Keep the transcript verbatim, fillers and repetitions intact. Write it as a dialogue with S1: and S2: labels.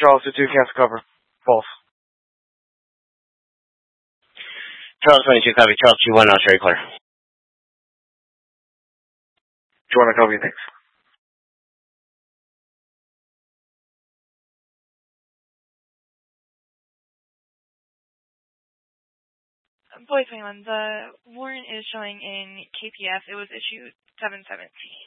S1: Charles two two, cancel cover. False.
S2: Charles twenty-two, copy. Charles two one, Australia clear.
S1: Joanna, copy, thanks.
S3: Boys Mainland, the warrant is showing in K P F. It was issued seven seventeen.